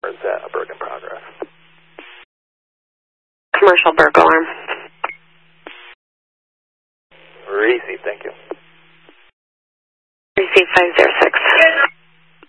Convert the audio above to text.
is that a Berg in progress? Commercial Berg alarm. Receive, thank you. Receive 506.